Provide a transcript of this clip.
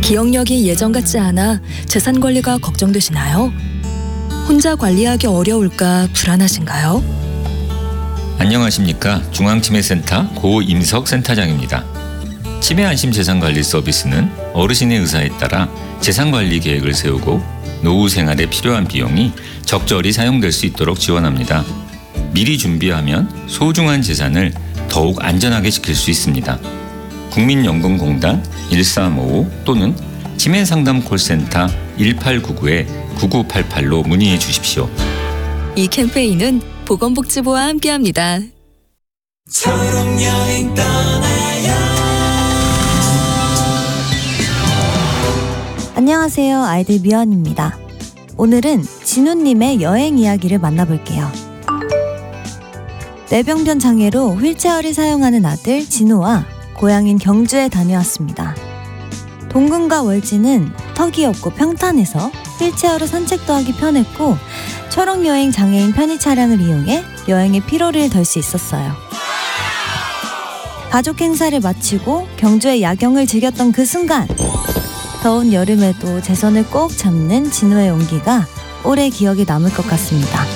기억력이 예전 같지 않아 재산 관리가 걱정되시나요? 혼자 관리하기 어려울까 불안하신가요? 안녕하십니까. 중앙치매센터 고임석 센터장입니다. 치매 안심 재산관리 서비스는 어르신의 의사에 따라 재산관리 계획을 세우고 노후 생활에 필요한 비용이 적절히 사용될 수 있도록 지원합니다. 미리 준비하면 소중한 재산을 더욱 안전하게 지킬 수 있습니다. 국민연금공단 1355 또는 치매상담 콜센터 1899-9988로 문의해 주십시오. 이 캠페인은 보건복지부와 함께합니다. 초록여행 떠나요. 안녕하세요. 아이들 미연입니다. 오늘은 진우님의 여행 이야기를 만나볼게요. 뇌병변 장애로 휠체어를 사용하는 아들 진우와 고향인 경주에 다녀왔습니다. 동근과 월지는 턱이 없고 평탄해서 휠체어로 산책도 하기 편했고 초록여행 장애인 편의 차량을 이용해 여행의 피로를 덜 수 있었어요. 가족 행사를 마치고 경주의 야경을 즐겼던 그 순간, 더운 여름에도 제 손을 꼭 잡는 진우의 온기가 오래 기억에 남을 것 같습니다.